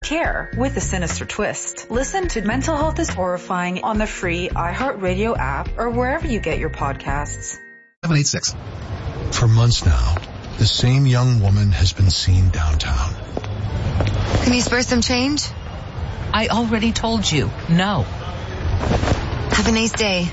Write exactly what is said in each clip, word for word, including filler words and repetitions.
Care with a sinister twist. Listen to Mental Health is Horrifying on the free iHeartRadio app or wherever you get your podcasts. seven eight six. For months now, the same young woman has been seen downtown. Can you spare some change? I already told you, no. Have a nice day.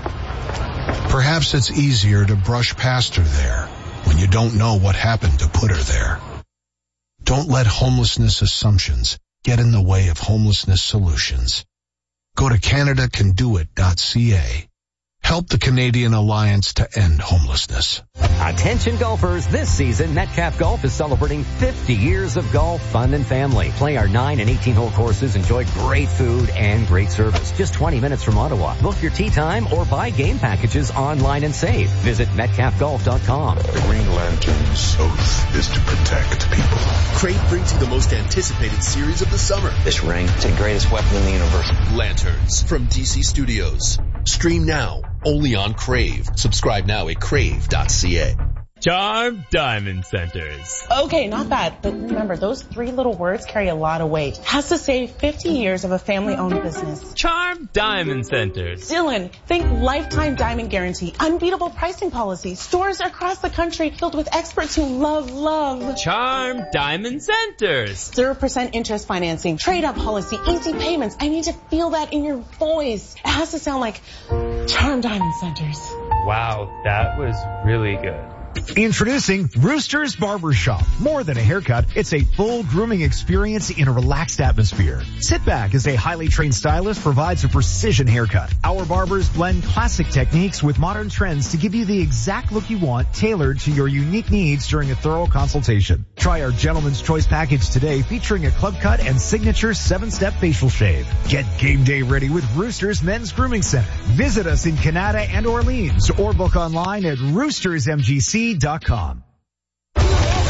Perhaps it's easier to brush past her there when you don't know what happened to put her there. Don't let homelessness assumptions get in the way of homelessness solutions. Go to Canada Can Do It dot C A. Help the Canadian Alliance to End Homelessness. Attention golfers, this season Metcalf Golf is celebrating fifty years of golf, fun, and family. Play our nine and eighteen-hole courses, enjoy great food and great service. Just twenty minutes from Ottawa. Book your tee time or buy game packages online and save. Visit Metcalf Golf dot com. The Green Lantern's oath is to protect people. Crave brings you the most anticipated series of the summer. This ring is the greatest weapon in the universe. Lanterns from D C Studios. Stream now, only on Crave. Subscribe now at crave dot c a. Charm Diamond Centers. Okay, not bad, but remember, those three little words carry a lot of weight. Has to say fifty years of a family-owned business. Charm Diamond Centers. Dylan, think lifetime diamond guarantee, unbeatable pricing policy, stores across the country filled with experts who love, love. Charm Diamond Centers. zero percent interest financing, trade-up policy, easy payments. I need to feel that in your voice. It has to sound like Charm Diamond Centers. Wow, that was really good. Introducing Rooster's Barbershop. More than a haircut, it's a full grooming experience in a relaxed atmosphere. Sit back as a highly trained stylist provides a precision haircut. Our barbers blend classic techniques with modern trends to give you the exact look you want, tailored to your unique needs during a thorough consultation. Try our Gentleman's Choice package today, featuring a club cut and signature seven-step facial shave. Get game day ready with Rooster's Men's Grooming Center. Visit us in Canada and Orleans or book online at roosters m g c dot com. The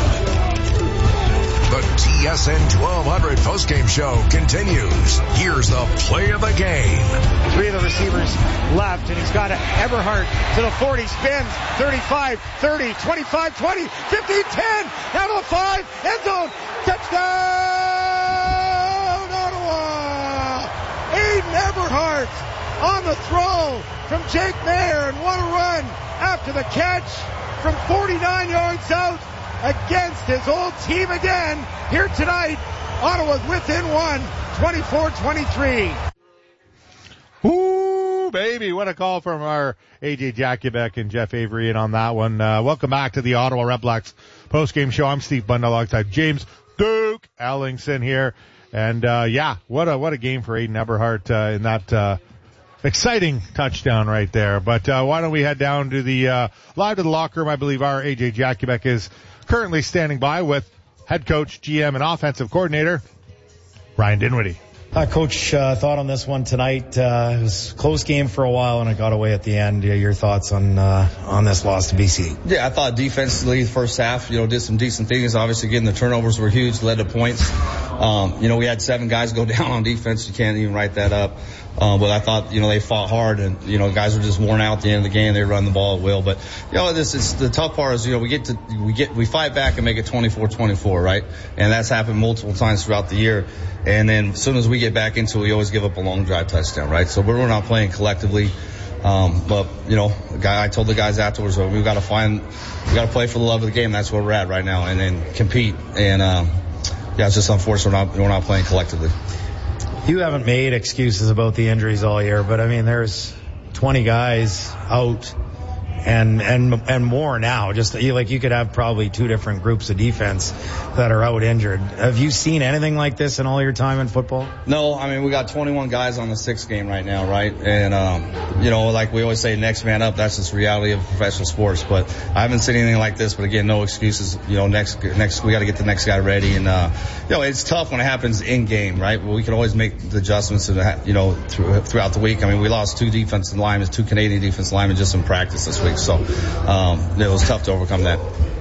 T S N twelve hundred postgame show continues. Here's the play of the game. Three of the receivers left, and he's got Eberhardt to the forty, spins, thirty-five, thirty, twenty-five, twenty, fifteen, ten, down to the five, end zone, touchdown, Ottawa! Aiden Eberhardt on the throw from Jake Mayer, and what a run after the catch from forty-nine yards out against his old team again here tonight. Ottawa's within one, twenty-four twenty-three. Ooh, baby, what a call from our A J Jakubek and Jeff Avery in on that one. Uh, welcome back to the Ottawa Redblacks postgame show. I'm Steve Bunda alongside James Duke Ellingson here. And, uh, yeah, what a, what a game for Aiden Eberhardt, uh, in that, uh, exciting touchdown right there. But uh, why don't we head down to the uh, live to the locker room. I believe our A J Jakubek is currently standing by with head coach, G M, and offensive coordinator Ryan Dinwiddie. Uh, Coach, uh, thought on this one tonight. Uh, it was a close game for a while, and it got away at the end. Yeah, your thoughts on uh, on this loss to B C? Yeah, I thought defensively, first half, you know, did some decent things. Obviously, getting the turnovers were huge, led to points. Um, you know, we had seven guys go down on defense. You can't even write that up. Uh, but I thought, you know, they fought hard, and, you know, guys were just worn out at the end of the game. They run the ball at will. But, you know, this is the tough part is, you know, we get to, we get, we fight back and make it twenty-four twenty-four, right? And that's happened multiple times throughout the year. And then as soon as we get back into it, we always give up a long drive touchdown, right? So we're not playing collectively. Um, but, you know, the guy, I told the guys afterwards, well, we've got to find, we got to play for the love of the game. That's where we're at right now, and then compete. And, um, yeah, it's just unfortunate we're not, we're not playing collectively. You haven't made excuses about the injuries all year, but I mean, there's twenty guys out and and and more now. Just like you could have probably two different groups of defense that are out injured. Have you seen anything like this in all your time in football? No, I mean, we got twenty-one guys on the sixth game right now, right? And, um, you know, like we always say, next man up. That's just reality of professional sports. But I haven't seen anything like this. But again, no excuses. You know, next, next, we got to get the next guy ready. And, uh, you know, it's tough when it happens in game, right? Well, we can always make the adjustments, and, you know, through, throughout the week. I mean, we lost two defensive linemen, two Canadian defensive linemen just in practice this week. So, um, it was tough to overcome that.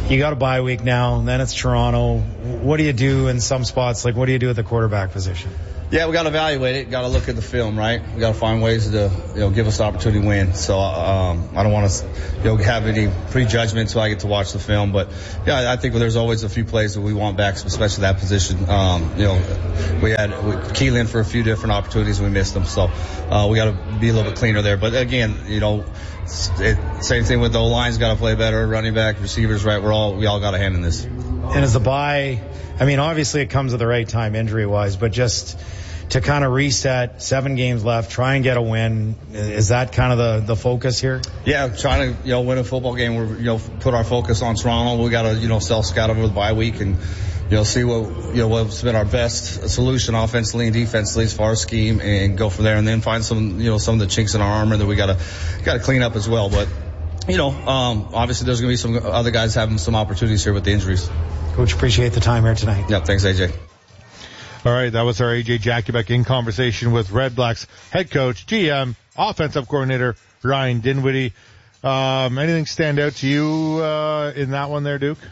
you got a bye week now, and then it's Toronto. What do you do in some spots? Like, what do you do at the quarterback position? Yeah, we got to evaluate it. Got to look at the film, right? We got to find ways to, you know, give us the opportunity to win. So um, I don't want to, you know, have any prejudgment until I get to watch the film. But yeah, I think there's always a few plays that we want back, especially that position. Um, you know, we had we Keelan for a few different opportunities, and we missed them. So uh, we got to be a little bit cleaner there. But again, you know, it, same thing with the O-line's got to play better. Running back, receivers, right? We're all we all got a hand in this. And as the bye, I mean, obviously it comes at the right time injury-wise, but just to kind of reset, seven games left, try and get a win. Is that kind of the, the focus here? Yeah, trying to, you know, win a football game. We're, you know, put our focus on Toronto. We got to, you know, self-scout over the bye week and, you know, see what, you know, what's been our best solution offensively and defensively as far as scheme and go from there and then find some, you know, some of the chinks in our armor that we got to, got to clean up as well. But, you know, um, obviously there's going to be some other guys having some opportunities here with the injuries. Coach, appreciate the time here tonight. Yep. Thanks, A J. All right, that was our A J Jakubek in conversation with Red Blacks head coach, G M, offensive coordinator, Ryan Dinwiddie. Um, anything stand out to you uh, in that one there, Duke?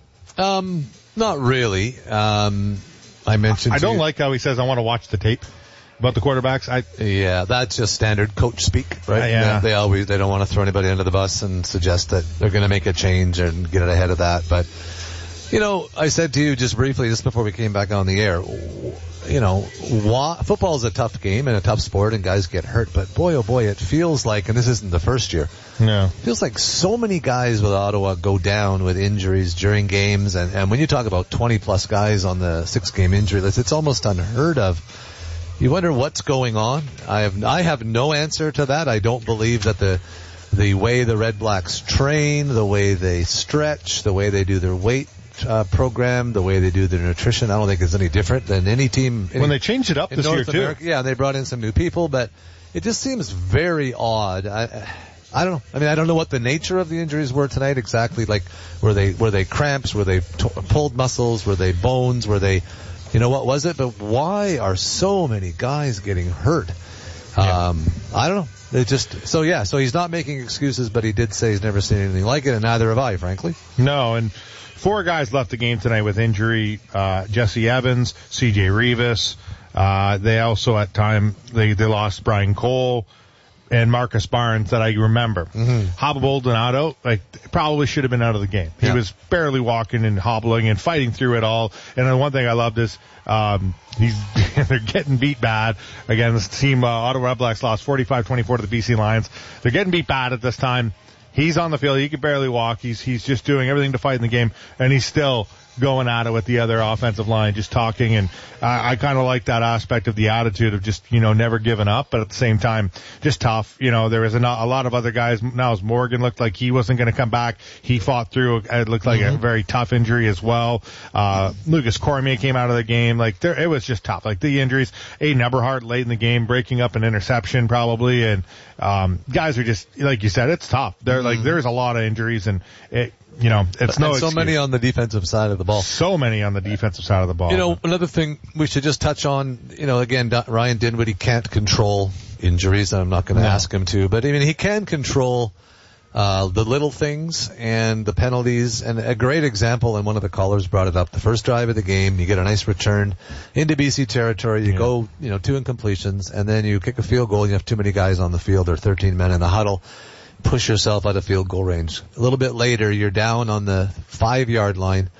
Um, not really. Um, I mentioned. I don't you, like how he says, I want to watch the tape about the quarterbacks. I Yeah, that's just standard coach speak, right? Uh, yeah. They, they always, they don't want to throw anybody under the bus and suggest that they're going to make a change and get it ahead of that. But, you know, I said to you just briefly, just before we came back on the air, you know, why, football is a tough game and a tough sport and guys get hurt, but boy, oh boy, it feels like, and this isn't the first year, no. It feels like so many guys with Ottawa go down with injuries during games, and, and when you talk about twenty plus guys on the six game injury list, it's almost unheard of. You wonder what's going on. I have, I have no answer to that. I don't believe that the, the way the Red Blacks train, the way they stretch, the way they do their weight Uh, program, the way they do their nutrition, I don't think it's any different than any team. Any, when they changed it up this North year America, too. Yeah, they brought in some new people, but it just seems very odd. I, I don't know. I mean, I don't know what the nature of the injuries were tonight exactly. Like, were they were they cramps? Were they t- pulled muscles? Were they bones? Were they, you know, what was it? But why are so many guys getting hurt? Yeah. Um, I don't know. It just so yeah. So he's not making excuses, but he did say he's never seen anything like it, and neither have I, frankly. No, and. Four guys left the game tonight with injury. Uh, Jesse Evans, C J Rivas. Uh, they also at time, they, they lost Brian Cole and Marcus Barnes that I remember. Mm-hmm. Habba Baldonado, like, probably should have been out of the game. He yeah. was barely walking and hobbling and fighting through it all. And then one thing I loved is, um, he's, they're getting beat bad. Again, this team, uh, Ottawa Red Blacks lost forty-five twenty-four to the B C Lions. They're getting beat bad at this time. He's on the field. He can barely walk. He's he's just doing everything to fight in the game, and he's still going at it with the other offensive line, just talking. And I, I kind of like that aspect of the attitude of just, you know, never giving up, but at the same time, just tough. You know, there was a, a lot of other guys. Niles Morgan looked like he wasn't going to come back. He fought through. It looked like mm-hmm. a very tough injury as well. Uh, Lucas Cormier came out of the game. Like, there, it was just tough. Like, the injuries. Aiden Eberhardt late in the game, breaking up an interception probably. And, um, guys are just, like you said, it's tough. They're mm-hmm. like, there's a lot of injuries, and it, you know, it's and no so excuse. many on the defensive side of the ball. So many on the defensive side of the ball. You know, another thing we should just touch on, you know, again, Ryan Dinwiddie can't control injuries, and I'm not going to no. ask him to, but I mean, he can control uh the little things and the penalties. And a great example, and one of the callers brought it up, the first drive of the game, you get a nice return into B C territory, you yeah. go, you know, two incompletions, and then you kick a field goal, and you have too many guys on the field, or thirteen men in the huddle. Push yourself out of field goal range. A little bit later, you're down on the five-yard line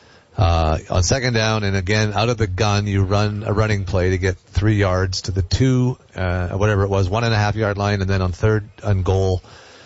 uh on second down, and again, out of the gun, you run a running play to get three yards to the two, uh whatever it was, one and a half yard line, and then on third and goal,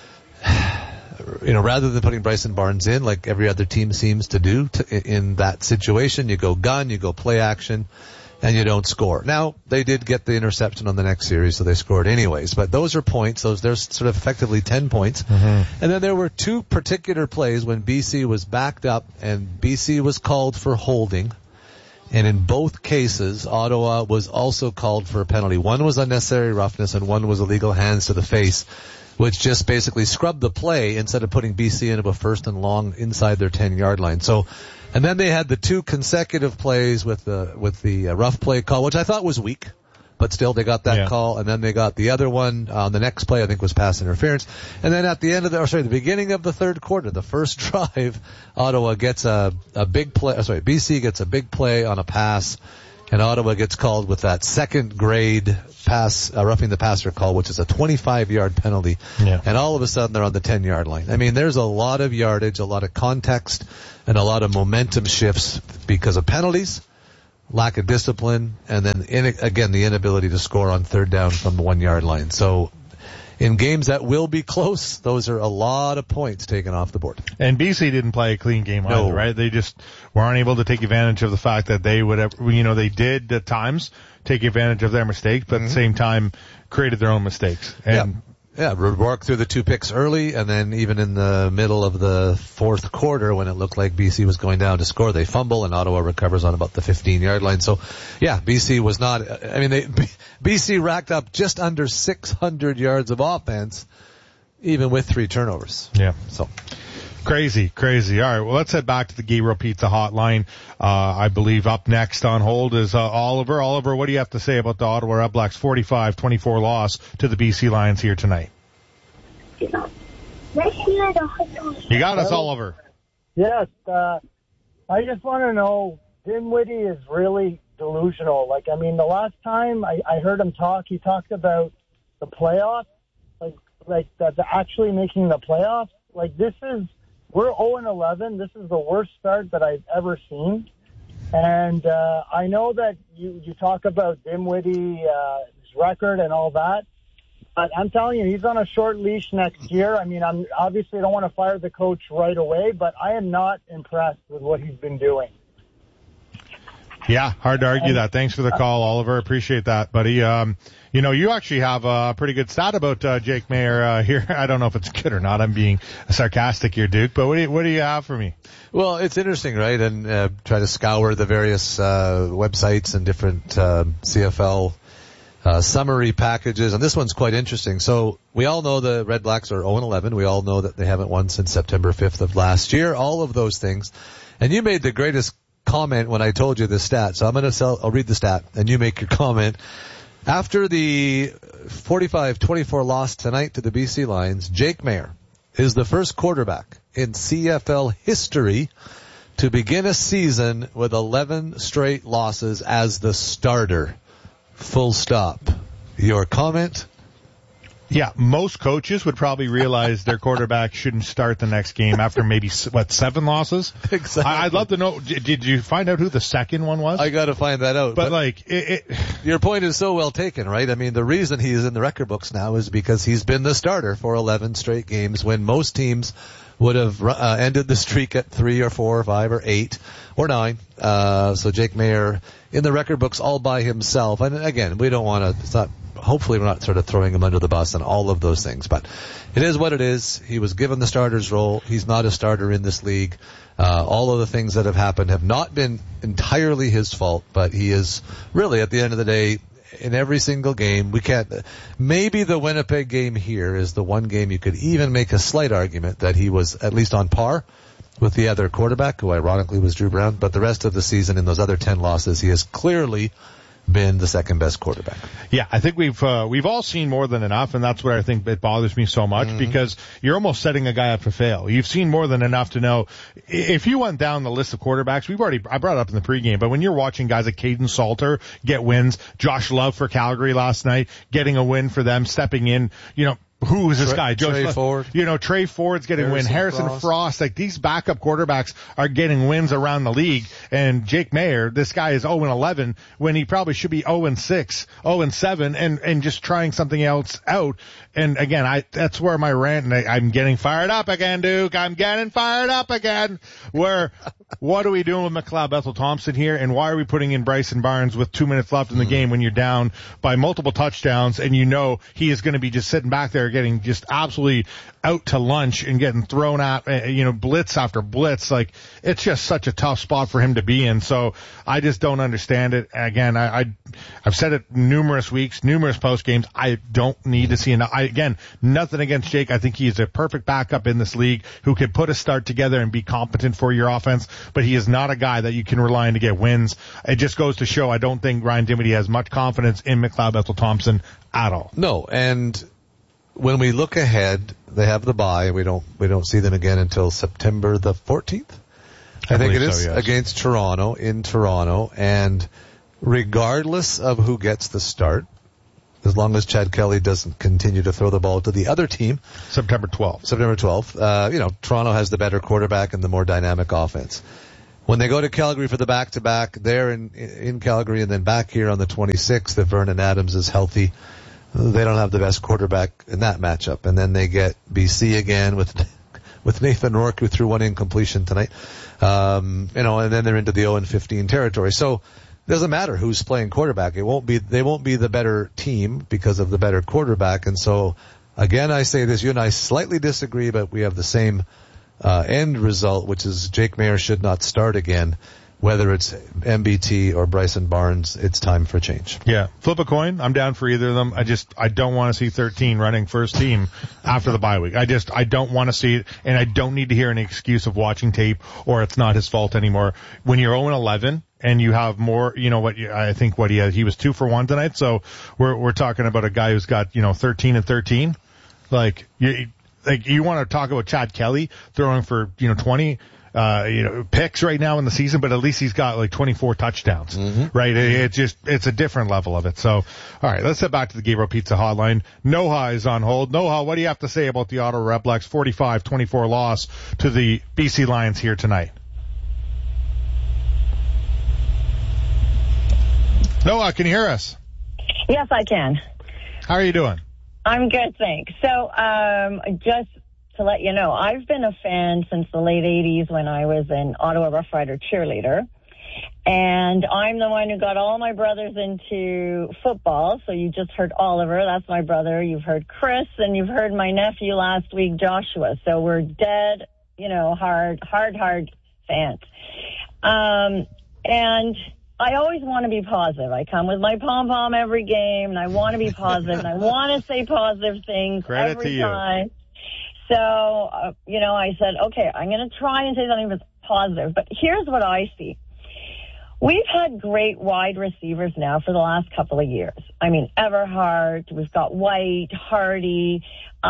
you know, rather than putting Bryson Barnes in like every other team seems to do to, in that situation, you go gun, you go play action, and you don't score. Now, they did get the interception on the next series, so they scored anyways. But those are points. Those There's sort of effectively ten points. Mm-hmm. And then there were two particular plays when B C was backed up and B C was called for holding. And in both cases, Ottawa was also called for a penalty. One was unnecessary roughness, and one was illegal hands to the face, which just basically scrubbed the play instead of putting B C into a first and long inside their ten-yard line. So, and then they had the two consecutive plays with the with the uh, rough play call, which I thought was weak but still they got that Yeah. call, and then they got the other one on the next play, I think was pass interference. And then at the end of the, or sorry, the beginning of the third quarter, the first drive, Ottawa gets a, a big play, sorry, B C gets a big play on a pass, and Ottawa gets called with that second grade pass, uh, roughing the passer call, which is a twenty-five yard penalty. Yeah. And all of a sudden they're on the ten yard line. I mean, there's a lot of yardage, a lot of context, and a lot of momentum shifts because of penalties, lack of discipline, and then in, again, the inability to score on third down from the one yard line. So in games that will be close, those are a lot of points taken off the board. And B C didn't play a clean game No. either, right? They just weren't able to take advantage of the fact that they would have, you know, they did at times take advantage of their mistakes, but mm-hmm. at the same time created their own mistakes. And yeah, yeah, Rourke threw the two picks early, and then even in the middle of the fourth quarter, when it looked like B C was going down to score, they fumble, and Ottawa recovers on about the fifteen yard line. So, yeah, B C was not, I mean, they, B C racked up just under six hundred yards of offense, even with three turnovers. Yeah. So. Crazy, crazy. All right, well, let's head back to the Gabriel Pizza hotline. Uh, I believe up next on hold is uh, Oliver. Oliver, what do you have to say about the Ottawa Redblacks' forty-five twenty-four loss to the B C Lions here tonight? You got us, Oliver. Yes, uh, I just want to know, Dinwiddie is really delusional. Like, I mean, the last time I, I heard him talk, he talked about the playoffs, like, like that actually making the playoffs. Like, this is... We're oh and eleven. This is the worst start that I've ever seen. And uh, I know that you, you talk about Dinwiddie, uh, his record and all that. But I'm telling you, he's on a short leash next year. I mean, I'm obviously don't want to fire the coach right away, but I am not impressed with what he's been doing. Yeah, hard to argue that. Thanks for the call, Oliver. Appreciate that, buddy. Um, you know, you actually have a pretty good stat about uh, Jake Maier uh, here. I don't know if it's good or not. I'm being sarcastic here, Duke. But what do you, what do you have for me? Well, it's interesting, right? And uh, try to scour the various uh, websites and different uh, C F L uh, summary packages. And this one's quite interesting. So we all know the Red Blacks are oh and eleven. We all know that they haven't won since September fifth of last year. All of those things. And you made the greatest comment when I told you this stat. So I'm going to sell, I'll read the stat and you make your comment. After the forty-five twenty-four loss tonight to the B C Lions, Jake Maier is the first quarterback in C F L history to begin a season with eleven straight losses as the starter. Full stop. Your comment? Yeah, most coaches would probably realize their quarterback shouldn't start the next game after maybe, what, seven losses? Exactly. I, I'd love to know, did, did you find out who the second one was? I got to find that out. But, but like, it, it... Your point is so well taken, right? I mean, the reason he's in the record books now is because he's been the starter for eleven straight games when most teams would have uh, ended the streak at three or four or five or eight or nine. Uh, so Jake Maier in the record books all by himself. And again, we don't want to, it's not, hopefully we're not sort of throwing him under the bus and all of those things, but it is what it is. He was given the starter's role. He's not a starter in this league. Uh, all of the things that have happened have not been entirely his fault, but he is really, at the end of the day, in every single game, we can't, maybe the Winnipeg game here is the one game you could even make a slight argument that he was at least on par with the other quarterback, who ironically was Drew Brown, but the rest of the season in those other ten losses, he has clearly been the second best quarterback. Yeah, I think we've uh, we've all seen more than enough, and that's what I think it bothers me so much, mm-hmm. because you're almost setting a guy up to fail. You've seen more than enough to know. If you went down the list of quarterbacks, we've already I brought it up in the pregame, but when you're watching guys like Caden Salter get wins, Josh Love for Calgary last night getting a win for them, stepping in, you know. Who is this Trey, guy? Trey Joe, Ford. You know, Trey Ford's getting a win. Harrison Frost. Frost. Like, these backup quarterbacks are getting wins around the league. And Jake Maier, this guy is oh and eleven when he probably should be oh and six, oh and seven, and, and just trying something else out. And again, I, that's where my rant, and I, I'm getting fired up again, Duke. I'm getting fired up again. Where, what are we doing with McLeod Bethel Thompson here? And why are we putting in Bryson Barnes with two minutes left in the mm. game when you're down by multiple touchdowns and you know he is going to be just sitting back there getting just absolutely out to lunch and getting thrown at, uh, you know, blitz after blitz. Like, it's just such a tough spot for him to be in. So I just don't understand it. Again, I, I I've said it numerous weeks, numerous post games. I don't need to see enough. I, again, nothing against Jake. I think he's a perfect backup in this league who could put a start together and be competent for your offense, but he is not a guy that you can rely on to get wins. It just goes to show I don't think Ryan Dinwiddie has much confidence in McLeod Bethel-Thompson at all. No, and when we look ahead, they have the bye. We don't we don't see them again until September the fourteenth. I, I think it is so, yes. Against Toronto, in Toronto, and regardless of who gets the start, as long as Chad Kelly doesn't continue to throw the ball to the other team. September twelfth. September twelfth. Uh, you know, Toronto has the better quarterback and the more dynamic offense. When they go to Calgary for the back-to-back, they're in, in Calgary and then back here on the twenty-sixth, if Vernon Adams is healthy, they don't have the best quarterback in that matchup. And then they get B C again with with Nathan Rourke, who threw one incompletion tonight. Um, you know, and then they're into the oh and fifteen territory. So it doesn't matter who's playing quarterback. It won't be, they won't be the better team because of the better quarterback. And so, again, I say this, you and I slightly disagree, but we have the same uh, end result, which is Jake Maier should not start again. Whether it's M B T or Bryson Barnes, it's time for change. Yeah. Flip a coin. I'm down for either of them. I just, I don't want to see thirteen running first team after the bye week. I just, I don't want to see it, and I don't need to hear any excuse of watching tape or it's not his fault anymore. When you're oh and eleven and you have more, you know what, I think what he has, he was two for one tonight, so we're, we're talking about a guy who's got, you know, thirteen and thirteen. Like, you, like, you want to talk about Chad Kelly throwing for, you know, twenty, Uh, you know, picks right now in the season, but at least he's got like twenty-four touchdowns, mm-hmm. right? It, it just, it's a different level of it. So, all right, let's head back to the Gabriel Pizza hotline. Noha is on hold. Noha, what do you have to say about the Ottawa Redblacks forty-five twenty-four loss to the B C Lions here tonight? Noha, can you hear us? Yes, I can. How are you doing? I'm good, thanks. So, um, just to let you know, I've been a fan since the late eighties when I was an Ottawa Rough Rider cheerleader. And I'm the one who got all my brothers into football. So you just heard Oliver, that's my brother. You've heard Chris, and you've heard my nephew last week, Joshua. So we're dead, you know, hard, hard, hard fans. Um, and I always want to be positive. I come with my pom-pom every game, and I want to be positive, and I want to say positive things Credit every to you. time. So, uh, you know, I said, okay, I'm going to try and say something that's positive. But here's what I see. We've had great wide receivers now for the last couple of years. I mean, Everhart, we've got White, Hardy,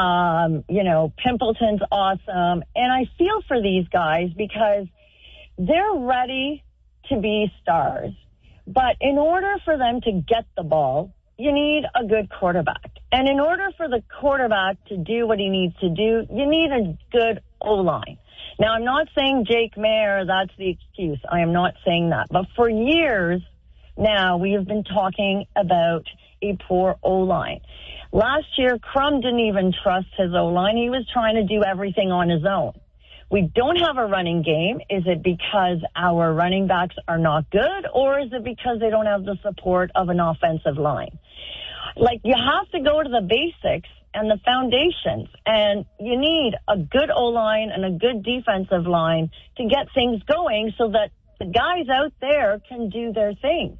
um, you know, Pimpleton's awesome. And I feel for these guys because they're ready to be stars. But in order for them to get the ball, you need a good quarterback. And in order for the quarterback to do what he needs to do, you need a good O-line. Now, I'm not saying Jake Maier, that's the excuse. I am not saying that. But for years now, we have been talking about a poor O-line. Last year, Crum didn't even trust his O-line. He was trying to do everything on his own. We don't have a running game. Is it because our running backs are not good, or is it because they don't have the support of an offensive line? Like, you have to go to the basics and the foundations, and you need a good O-line and a good defensive line to get things going so that the guys out there can do their thing.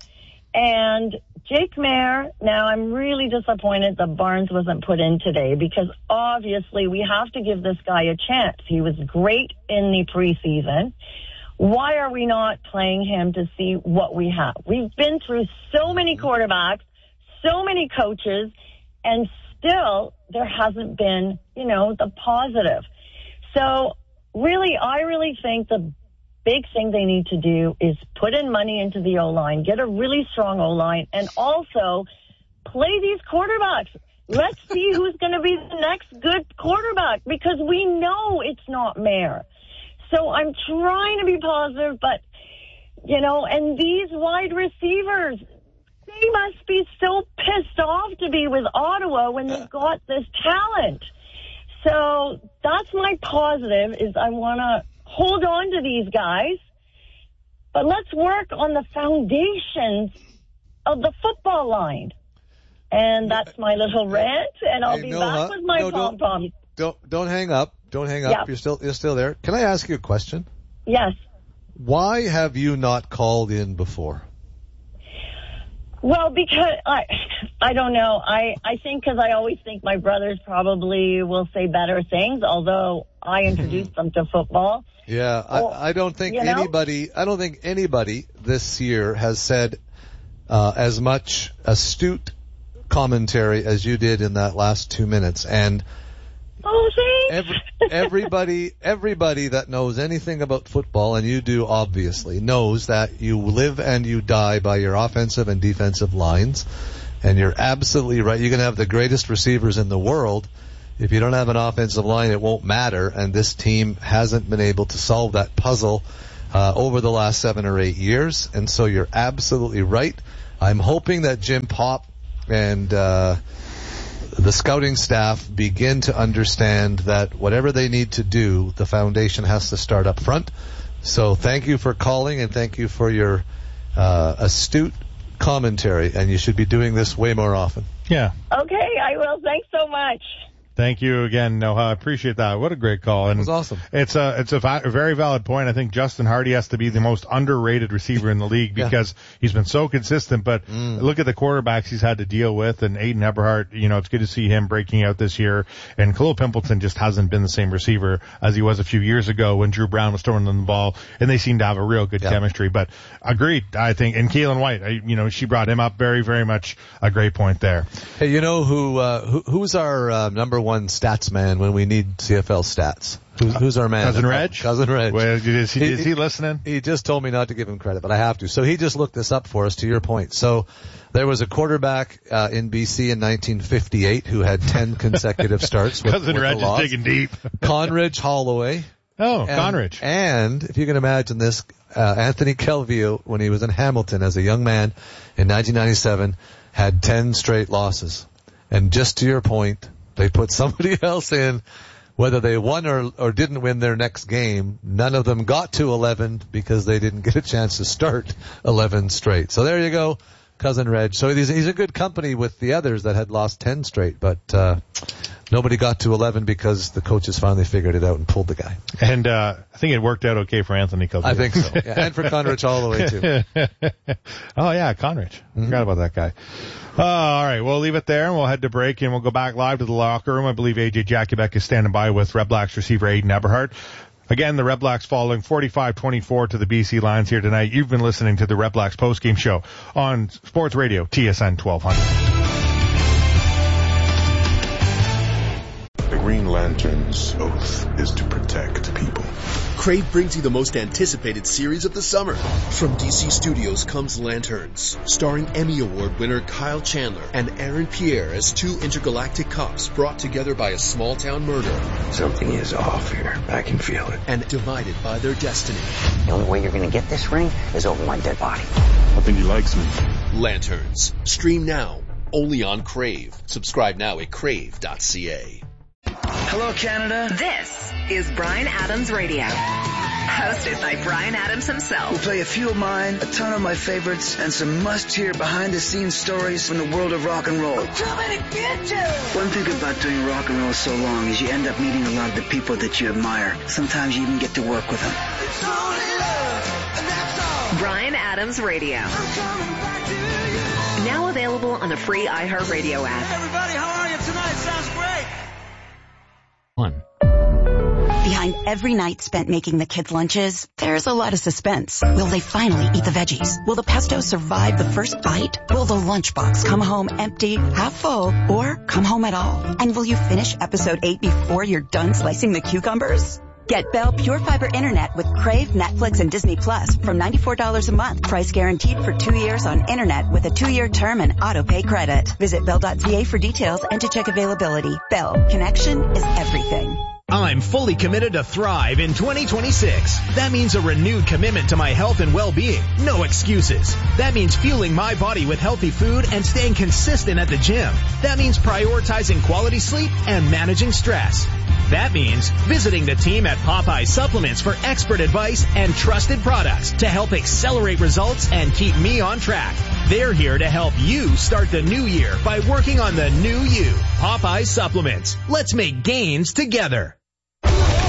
And Jake Maier, now I'm really disappointed that Barnes wasn't put in today because obviously we have to give this guy a chance. He was great in the preseason. Why are we not playing him to see what we have? We've been through so many quarterbacks, so many coaches, and still there hasn't been, you know, the positive. So really, I really think the big thing they need to do is put in money into the O-line, get a really strong O-line, and also play these quarterbacks. Let's see who's going to be the next good quarterback, because we know it's not Maier. So I'm trying to be positive, but, you know, and these wide receivers, they must be so pissed off to be with Ottawa when they've got this talent. So that's my positive, is I want to hold on to these guys, but let's work on the foundations of the football line. And that's my little rant, and I'll Hey, be no, back huh? with my No, don't- pom-pom. Don't don't hang up. Don't hang up. Yeah. You're still you're still there. Can I ask you a question? Yes. Why have you not called in before? Well, because I, I don't know. I, I think because I always think my brothers probably will say better things, although I introduced them to football. Yeah, Well, I, I don't think you know? anybody. I don't think anybody this year has said uh, as much astute commentary as you did in that last two minutes. And oh, thanks. every, everybody, everybody that knows anything about football, and you do obviously, knows that you live and you die by your offensive and defensive lines. And you're absolutely right. You can have the greatest receivers in the world. If you don't have an offensive line, it won't matter. And this team hasn't been able to solve that puzzle uh, over the last seven or eight years. And so you're absolutely right. I'm hoping that Jim Popp and uh, the scouting staff begin to understand that whatever they need to do, the foundation has to start up front. So thank you for calling, and thank you for your uh, astute commentary. And you should be doing this way more often. Yeah. Okay, I will. Thanks so much. Thank you again, Noah. I appreciate that. What a great call. And it was awesome. It's a it's a, va- a very valid point. I think Justin Hardy has to be the most underrated receiver in the league because yeah. he's been so consistent. But mm. look at the quarterbacks he's had to deal with. And Aiden Eberhardt, you know, it's good to see him breaking out this year. And Khalil Pimpleton just hasn't been the same receiver as he was a few years ago when Drew Brown was throwing them the ball. And they seem to have a real good yeah. chemistry. But agreed, I think. And Kalen White, I, you know, she brought him up. Very, very much a great point there. Hey, you know who uh, who who's our uh, number one stats man when we need C F L stats? Who's, who's our man? Cousin Reg? Cousin Reg. Well, is he, he, is he listening? He just told me not to give him credit, but I have to. So he just looked this up for us, to your point. So there was a quarterback uh, in B C in nineteen fifty-eight who had ten consecutive starts with, Cousin with Reg a loss. is digging deep. Conridge Holloway. Oh, and, Conridge. And if you can imagine this, uh, Anthony Calvillo, when he was in Hamilton as a young man in nineteen ninety-seven, had ten straight losses. And just to your point, they put somebody else in, whether they won or, or didn't win their next game. None of them got to eleven because they didn't get a chance to start eleven straight. So there you go, Cousin Reg. So he's, he's a good company with the others that had lost ten straight, but uh, nobody got to eleven because the coaches finally figured it out and pulled the guy. And uh, I think it worked out okay for Anthony Calvillo. I think so. Yeah, and for Conridge all the way, too. Oh, yeah, Conridge. Mm-hmm. Forgot about that guy. Uh, all right, we'll leave it there, and we'll head to break, and we'll go back live to the locker room. I believe A J Jakubek is standing by with Red Blacks receiver Aiden Eberhardt. Again, the Red Blacks falling forty-five twenty-four to the B C Lions here tonight. You've been listening to the Red Blacks postgame show on Sports Radio T S N twelve hundred. The Green Lantern's oath is to protect people. Crave brings you the most anticipated series of the summer. From D C Studios comes Lanterns, starring Emmy Award winner Kyle Chandler and Aaron Pierre as two intergalactic cops brought together by a small-town murder. Something is off here. I can feel it. And divided by their destiny. The only way you're going to get this ring is over my dead body. I think he likes me. Lanterns. Stream now, only on Crave. Subscribe now at crave dot c a. Hello, Canada. This is Bryan Adams Radio, hosted by Bryan Adams himself. We'll play a few of mine, a ton of my favorites, and some must-hear behind-the-scenes stories from the world of rock and roll. I'm coming to get you! One thing about doing rock and roll so long is you end up meeting a lot of the people that you admire. Sometimes you even get to work with them. It's only love, and that's all. Bryan Adams Radio. I'm coming back to you. Now available on the free iHeartRadio app. Hey, everybody, how are you tonight? Sounds great. One. Behind every night spent making the kids' lunches, there's a lot of suspense. Will they finally eat the veggies? Will the pesto survive the first bite? Will the lunchbox come home empty, half full, or come home at all? And will you finish episode eight before you're done slicing the cucumbers? Get Bell Pure Fiber Internet with Crave, Netflix, and Disney Plus from ninety-four dollars a month. Price guaranteed for two years on Internet with a two-year term and auto-pay credit. Visit bell dot c a for details and to check availability. Bell. Connection is everything. I'm fully committed to thrive in twenty twenty-six. That means a renewed commitment to my health and well-being. No excuses. That means fueling my body with healthy food and staying consistent at the gym. That means prioritizing quality sleep and managing stress. That means visiting the team at Popeye Supplements for expert advice and trusted products to help accelerate results and keep me on track. They're here to help you start the new year by working on the new you. Popeye Supplements. Let's make gains together. The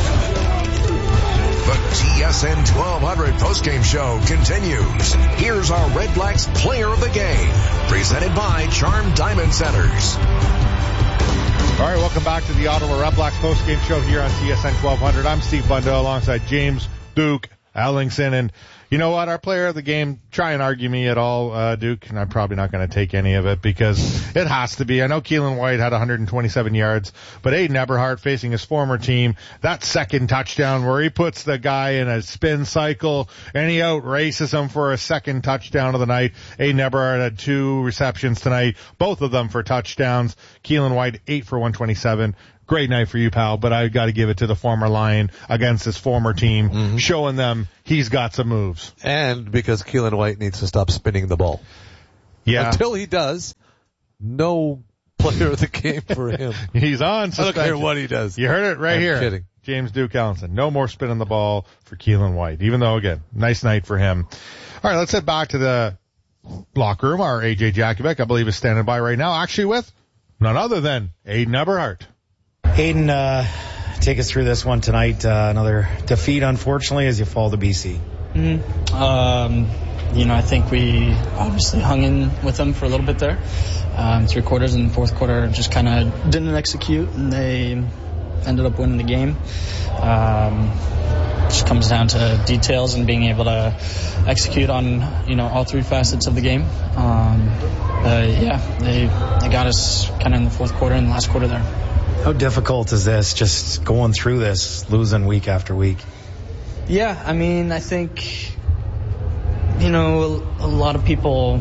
T S N twelve hundred postgame show continues. Here's our Red Blacks player of the game, presented by Charm Diamond Centers. All right, welcome back to the Ottawa Red Blacks postgame show here on T S N twelve hundred. I'm Steve Bundell alongside James Duke Ellingson, and you know what? Our player of the game, try and argue me at all, uh, Duke, and I'm probably not going to take any of it because it has to be. I know Keelan White had one hundred twenty-seven yards, but Aiden Eberhardt facing his former team, that second touchdown where he puts the guy in a spin cycle and he outraces him for a second touchdown of the night. Aiden Eberhardt had two receptions tonight, both of them for touchdowns. Keelan White, eight for one twenty-seven. Great night for you, pal, but I got to give it to the former Lion against his former team, mm-hmm. showing them he's got some moves. And because Keelan White needs to stop spinning the ball. Yeah. Until he does, no player of the game for him. He's on suspension. I don't care what he does. You heard it right I'm here. Kidding. James Duke Ellenson. No more spinning the ball for Keelan White, even though, again, nice night for him. All right, let's head back to the locker room. Our A J Jakubek, I believe, is standing by right now, actually with none other than Aiden Eberhardt. Aiden, uh, take us through this one tonight. Uh, another defeat, unfortunately, as you fall to B C. Mm-hmm. Um, you know, I think we obviously hung in with them for a little bit there. Um, three quarters and the fourth quarter just kind of didn't execute, and they ended up winning the game. Um, just comes down to details and being able to execute on, you know, all three facets of the game. Um, uh, yeah, they they got us kind of in the fourth quarter and the last quarter there. How difficult is this, just going through this, losing week after week? Yeah, I mean, I think, you know, a, a lot of people,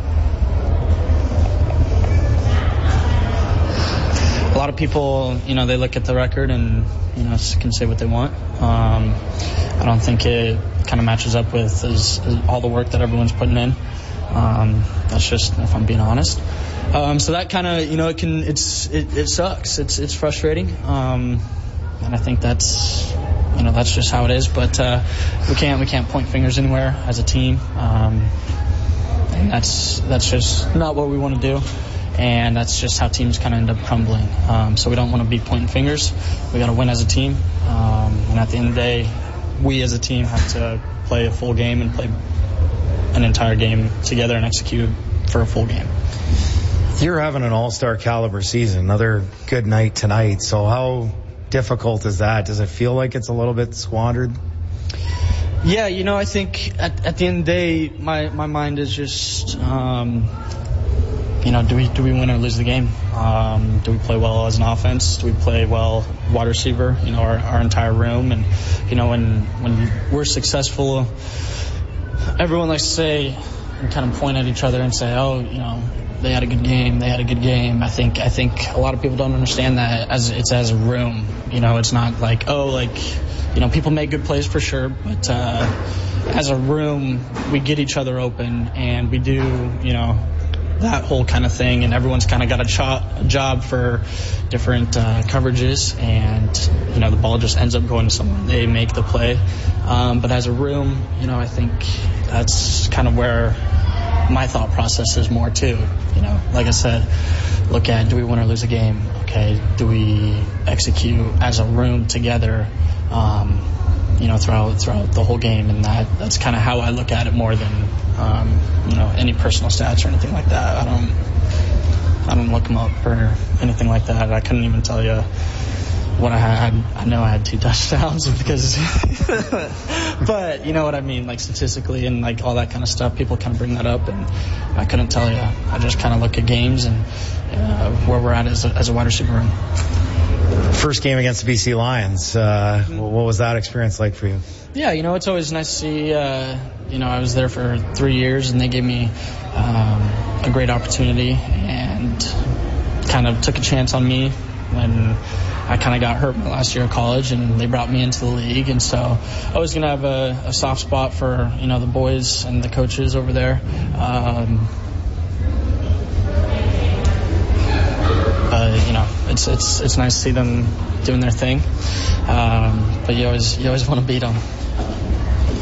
a lot of people, you know, they look at the record and, you know, can say what they want. Um, I don't think it kind of matches up with as, as all the work that everyone's putting in. Um, that's just, if I'm being honest. Um, so that kind of, you know, it can, it's, it, it sucks. It's, it's frustrating. Um, and I think that's, you know, that's just how it is. But, uh, we can't, we can't point fingers anywhere as a team. Um, and that's, that's just not what we want to do. And that's just how teams kind of end up crumbling. Um, so we don't want to be pointing fingers. We got to win as a team. Um, and at the end of the day, we as a team have to play a full game and play an entire game together and execute for a full game. You're having an all-star caliber season, another good night tonight. So how difficult is that? Does it feel like it's a little bit squandered? Yeah, you know, I think at, at the end of the day, my, my mind is just, um, you know, do we do we win or lose the game? Um, do we play well as an offense? Do we play well wide receiver? You know, our, our entire room. And, you know, when when we're successful, everyone likes to say and kind of point at each other and say, oh, you know, they had a good game, they had a good game. I think I think a lot of people don't understand that as it's as a room. You know, it's not like, oh, like, you know, people make good plays for sure, but uh, as a room, we get each other open and we do, you know, that whole kind of thing, and everyone's kind of got a, cho- a job for different uh, coverages, and, you know, the ball just ends up going to someone. They make the play. Um, but as a room, you know, I think that's kind of where my thought process is more too. You know, like I said, look at, do we win or lose a game? Okay, do we execute as a room together, um, you know, throughout throughout the whole game? And that that's kind of how I look at it more than, um, you know, any personal stats or anything like that. I don't I don't look them up or anything like that. I couldn't even tell you what I had. I know I had two touchdowns because, but you know what I mean, like statistically and like all that kind of stuff. People kind of bring that up, and I couldn't tell you. I just kind of look at games and uh, where we're at as a, as a wide receiver room. First game against the B C Lions. Uh, what was that experience like for you? Yeah, you know, it's always nice to see. Uh, you know, I was there for three years, and they gave me um, a great opportunity and kind of took a chance on me when I kind of got hurt my last year of college, and they brought me into the league. And so I was going to have a, a soft spot for, you know, the boys and the coaches over there. Um, uh, you know, it's it's it's nice to see them doing their thing. Um, but you always you always want to beat them.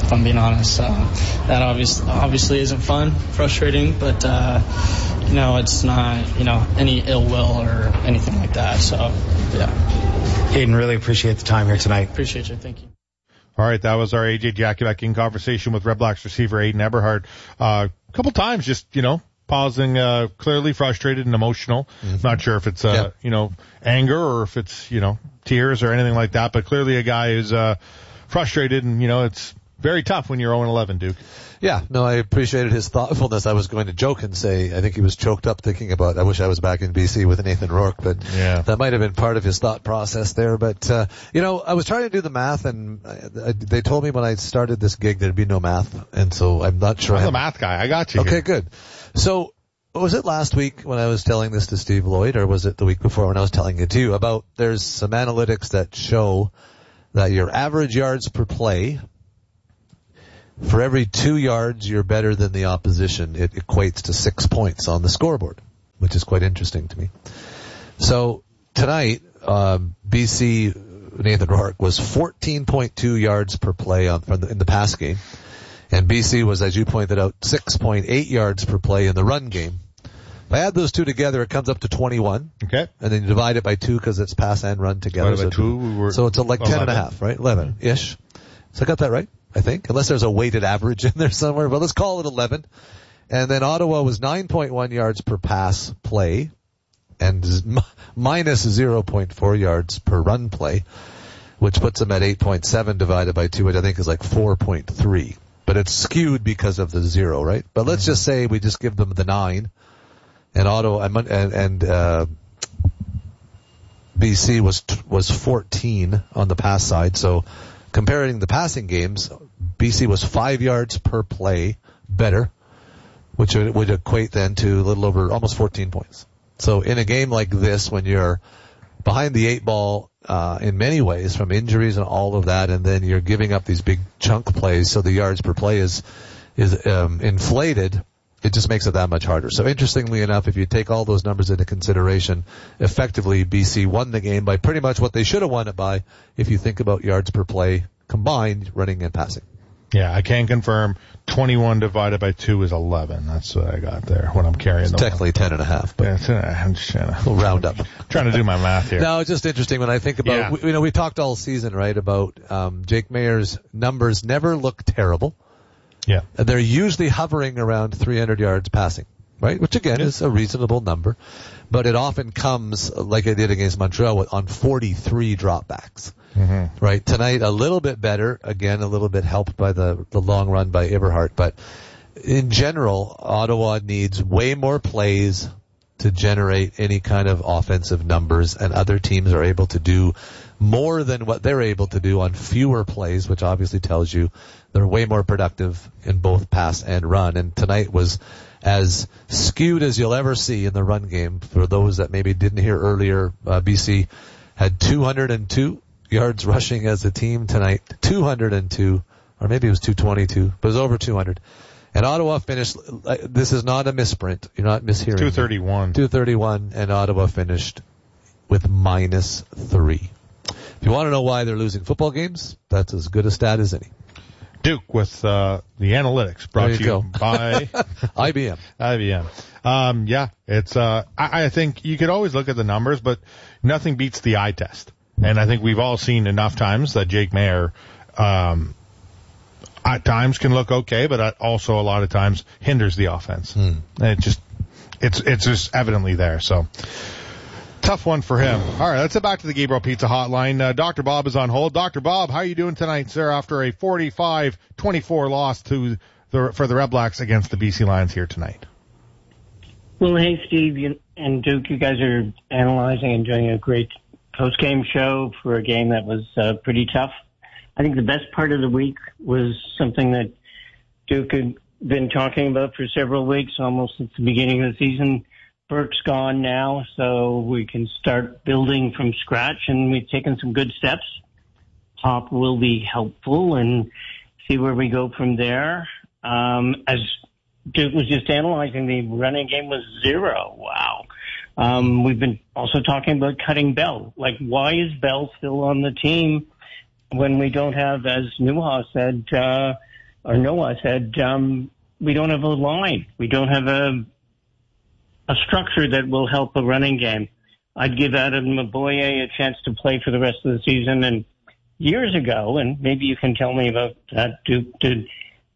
if I'm being honest. So that obviously, obviously isn't fun, frustrating, but, uh, you know, it's not, you know, any ill will or anything like that. So, yeah. Hayden, really appreciate the time here tonight. Appreciate you. Thank you. All right, that was our A J Jakubec in conversation with Red Blacks receiver Aiden Eberhard. Uh, a couple times just, you know, pausing, uh, clearly frustrated and emotional. Mm-hmm. Not sure if it's, uh, yeah. you know, anger or if it's, you know, tears or anything like that, but clearly a guy who's, uh, frustrated and, you know, it's very tough when you're oh and eleven, Duke. Yeah, no, I appreciated his thoughtfulness. I was going to joke and say I think he was choked up thinking about, I wish I was back in B C with Nathan Rourke, but yeah. that might have been part of his thought process there. But, uh, you know, I was trying to do the math, and I, I, they told me when I started this gig there'd be no math, and so I'm not sure. I'm I the math guy. I got you. Okay, here. good. So, was it last week when I was telling this to Steve Lloyd, or was it the week before when I was telling it to you about there's some analytics that show that your average yards per play, for every two yards you're better than the opposition, it equates to six points on the scoreboard, which is quite interesting to me. So tonight, um, B C Nathan Rourke was fourteen point two yards per play on, from the, in the pass game, and B C was, as you pointed out, six point eight yards per play in the run game. If I add those two together, it comes up to twenty-one. Okay. And then you divide it by two because it's pass and run together. So, two, we were so it's a, like eleven. ten and a half, right? eleven-ish. So I got that right, I think, unless there's a weighted average in there somewhere. But let's call it eleven. And then Ottawa was nine point one yards per pass play and z- minus zero point four yards per run play, which puts them at eight point seven divided by two, which I think is like four point three. But it's skewed because of the zero, right? But let's just say we just give them the nine. And Ottawa and and uh, B C was was fourteen on the pass side. So comparing the passing games, B C was five yards per play better, which would, would equate then to a little over almost fourteen points. So in a game like this, when you're behind the eight ball uh, in many ways from injuries and all of that, and then you're giving up these big chunk plays, so the yards per play is is um, inflated. It just makes it that much harder. So interestingly enough, if you take all those numbers into consideration, effectively B C won the game by pretty much what they should have won it by if you think about yards per play combined, running and passing. Yeah, I can confirm twenty-one divided by two is eleven. That's what I got there when I'm carrying it's the technically one. ten and a half. But yeah, it's, uh, I'm just trying to we'll round up. Trying to do my math here. No, it's just interesting when I think about, yeah. we, you know, we talked all season, right, about um, Jake Mayer's numbers never look terrible. Yeah. And they're usually hovering around three hundred yards passing, right? Which again is a reasonable number. But it often comes, like it did against Montreal, on forty-three dropbacks. Mm-hmm. Right? Tonight a little bit better, again a little bit helped by the, the long run by Eberhardt. But in general, Ottawa needs way more plays to generate any kind of offensive numbers, and other teams are able to do more than what they're able to do on fewer plays, which obviously tells you they're way more productive in both pass and run. And tonight was as skewed as you'll ever see in the run game. For those that maybe didn't hear earlier, uh, B C had two hundred two yards rushing as a team tonight. two hundred two, or maybe it was two twenty-two, but it was over two hundred. And Ottawa finished, this is not a misprint. You're not mishearing. two thirty-one. two thirty-one, and Ottawa finished with minus three. If you want to know why they're losing football games, that's as good a stat as any. Duke with uh, the analytics brought there you, to go. you by I B M. I B M. Um, yeah, it's. Uh, I, I think you could always look at the numbers, but nothing beats the eye test. And I think we've all seen enough times that Jake Mayer, um, at times can look okay, but also a lot of times hinders the offense. Hmm. And it just, it's it's just evidently there. So. Tough one for him. All right, let's get back to the Gabriel Pizza Hotline. Uh, Doctor Bob is on hold. Doctor Bob, how are you doing tonight, sir, after a forty-five twenty-four loss to the, for the Red Blacks against the B C Lions here tonight? Well, hey, Steve you, and Duke, you guys are analyzing and doing a great post-game show for a game that was uh, pretty tough. I think the best part of the week was something that Duke had been talking about for several weeks, almost at the beginning of the season. Burke's gone now, so we can start building from scratch, and we've taken some good steps. Pop will be helpful, and see where we go from there. Um, as Duke was just analyzing, the running game was zero. Wow. Um, we've been also talking about cutting Bell. Like, why is Bell still on the team when we don't have, as Newhaw said, uh, or Noah said, um, we don't have a line. We don't have a a structure that will help a running game. I'd give Adam Maboye a chance to play for the rest of the season. And years ago, and maybe you can tell me about that, Duke, did,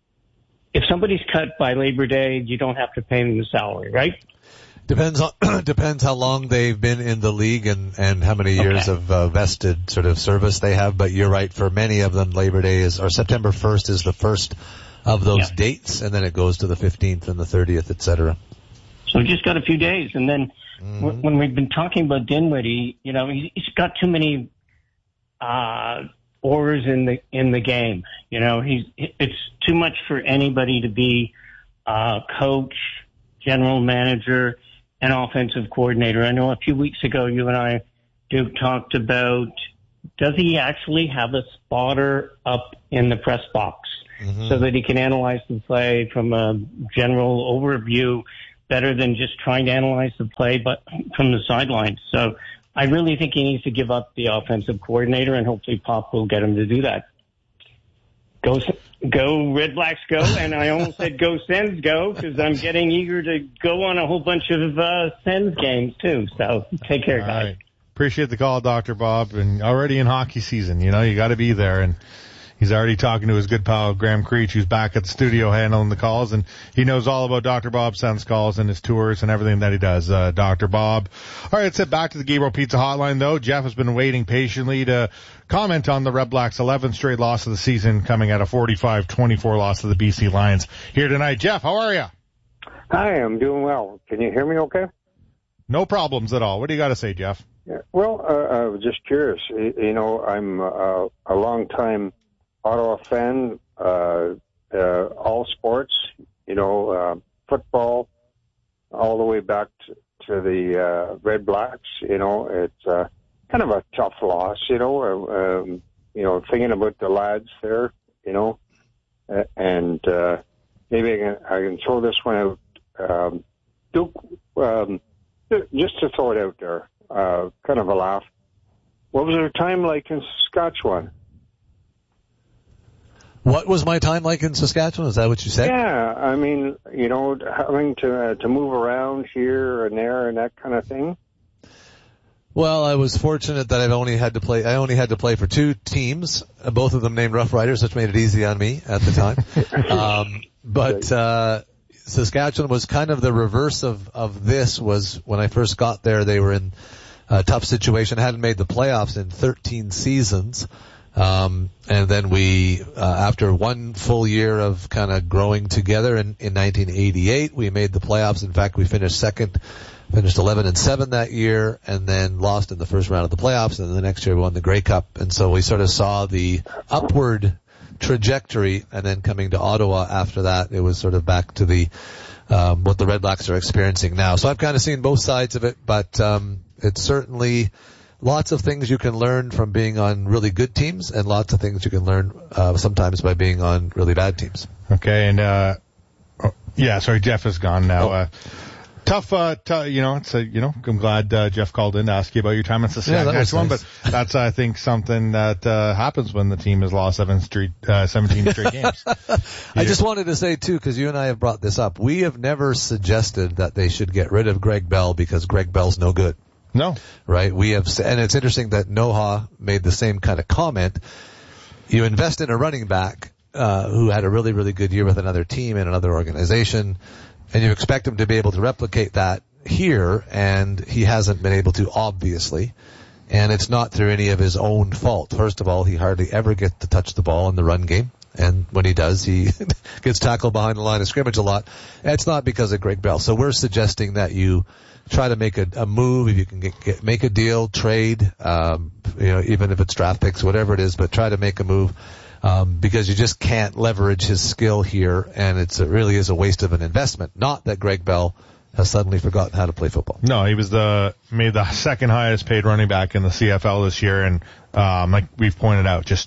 if somebody's cut by Labor Day, you don't have to pay them the salary, right? Depends on depends how long they've been in the league and, and how many years Okay. of uh, vested sort of service they have. But you're right, for many of them, Labor Day is, or September first is the first of those Yeah. dates, and then it goes to the fifteenth and the thirtieth, et cetera. So we just got a few days. And then Mm-hmm. w- when we've been talking about Dinwiddie, you know, he's, he's got too many uh, oars in the in the game. You know, he's it's too much for anybody to be uh, coach, general manager, and offensive coordinator. I know a few weeks ago you and I, Duke, talked about, does he actually have a spotter up in the press box Mm-hmm. so that he can analyze the play from a general overview better than just trying to analyze the play but from the sidelines? So I really think he needs to give up the offensive coordinator, and hopefully Pop will get him to do that. Go, go Red Blacks go, and I almost said go Sens go, because I'm getting eager to go on a whole bunch of uh, Sens games too. So take care, All guys. right. Appreciate the call, Doctor Bob. And already in hockey season, you know, you got to be there. And he's already talking to his good pal, Graham Creech, who's back at the studio handling the calls. And he knows all about Doctor Bob Sens calls and his tours and everything that he does, uh, Doctor Bob. All right, let's head back to the Gabriel Pizza hotline, though. Jeff has been waiting patiently to comment on the Red Blacks' eleventh straight loss of the season, coming at a forty-five twenty-four loss to the B C Lions here tonight. Jeff, how are you? Hi, I'm doing well. Can you hear me okay? No problems at all. What do you got to say, Jeff? Yeah, well, uh, I was just curious. You, you know, I'm uh, a long-time Ottawa fan, uh, uh, all sports, you know, uh, football, all the way back to, to the uh, Red Blacks. You know, it's uh, kind of a tough loss, you know, uh, um, you know, thinking about the lads there, you know, uh, and uh, maybe I can, I can throw this one out. Um, Duke, um, just to throw it out there, uh, kind of a laugh. What was their time like in Saskatchewan? What was my time like in Saskatchewan? Is that what you said? Yeah, I mean, you know, having to uh, to move around here and there and that kind of thing. Well, I was fortunate that I've only had to play. I only had to play for two teams, uh, both of them named Rough Riders, which made it easy on me at the time. um, but uh, Saskatchewan was kind of the reverse of of this. Was when I first got there, they were in a tough situation. Hadn't made the playoffs in thirteen seasons. Um, and then we, uh, after one full year of kind of growing together in, in nineteen eighty-eight, we made the playoffs. In fact, we finished second, finished eleven and seven that year, and then lost in the first round of the playoffs. And then the next year we won the Grey Cup. And so we sort of saw the upward trajectory, and then coming to Ottawa after that, it was sort of back to the, um, what the Red Blacks are experiencing now. So I've kind of seen both sides of it, but, um, it's certainly, lots of things you can learn from being on really good teams, and lots of things you can learn uh, sometimes by being on really bad teams. Okay, and uh, oh, yeah, sorry, Jeff is gone now. Oh. Uh, tough, uh, t- you know. It's a, you know, I'm glad uh, Jeff called in to ask you about your time in Saskatchewan. Yeah, that was one, nice. But that's, I think, something that uh, happens when the team has lost seven straight, uh, seventeen straight games. I just wanted to say too, because you and I have brought this up, we have never suggested that they should get rid of Greg Bell because Greg Bell's no good. No. Right? We have, and it's interesting that Noha made the same kind of comment. You invest in a running back, uh, who had a really, really good year with another team and another organization, and you expect him to be able to replicate that here, and he hasn't been able to, obviously. And it's not through any of his own fault. First of all, he hardly ever gets to touch the ball in the run game. And when he does, he gets tackled behind the line of scrimmage a lot. And it's not because of Greg Bell. So we're suggesting that you try to make a, a move, if you can get, get make a deal, trade, um, you know, even if it's draft picks, whatever it is, but try to make a move, um, because you just can't leverage his skill here, and it's, it really is a waste of an investment. Not that Greg Bell has suddenly forgotten how to play football. No, he was the made the second highest paid running back in the C F L this year, and um, like we've pointed out, just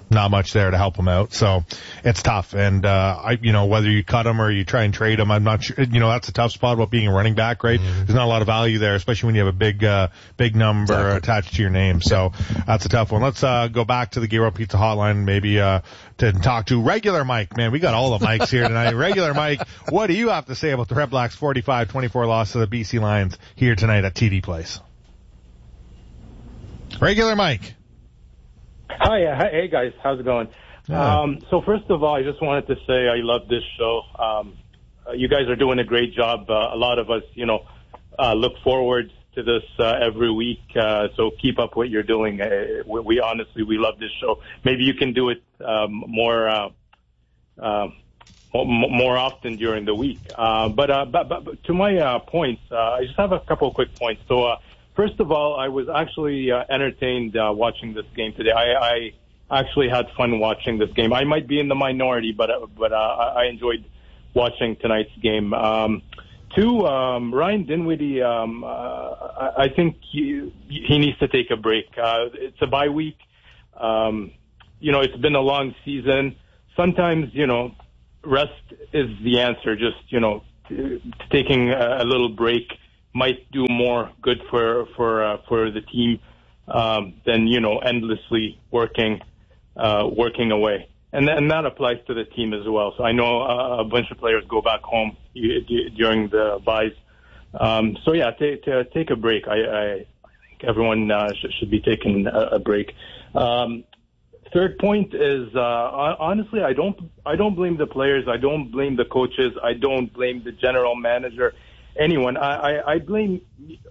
not much there to help him out. So it's tough. And, uh, I, you know, whether you cut him or you try and trade him, I'm not sure, you know, that's a tough spot about being a running back, right? Mm-hmm. There's not a lot of value there, especially when you have a big, uh, big number exactly. attached to your name. So that's a tough one. Let's, uh, go back to the Gabriel Pizza hotline, maybe, uh, to talk to regular Mike. Man, we got all the Mikes here tonight. Regular Mike, what do you have to say about the Red Blacks forty-five twenty-four loss to the B C Lions here tonight at T D Place? Regular Mike. Hi, uh, hey guys, how's it going? Yeah. Um, so first of all, I just wanted to say I love this show. Um, uh, you guys are doing a great job. Uh, a lot of us, you know, uh, look forward to this uh, every week. Uh, so keep up what you're doing. Uh, we, we honestly, we love this show. Maybe you can do it um, more, uh, uh, more often during the week. Uh, but, uh, but, but to my uh, points, uh, I just have a couple of quick points. So. Uh, First of all, I was actually uh, entertained uh, watching this game today. I, I actually had fun watching this game. I might be in the minority, but uh, but uh, I enjoyed watching tonight's game. Um, two, um, Ryan Dinwiddie, um, uh, I, I think he, he needs to take a break. Uh, it's a bye week. Um, you know, it's been a long season. Sometimes, you know, rest is the answer. Just, you know, t- taking a, a little break might do more good for for uh, for the team um, than you know endlessly working uh, working away, and th- and that applies to the team as well. So I know uh, a bunch of players go back home during the buys. Um, so yeah, t- t- take a break. I, I, I think everyone uh, sh- should be taking a, a break. Um, third point is uh, honestly, I don't I don't blame the players. I don't blame the coaches. I don't blame the general manager. Anyone, I, I, I blame,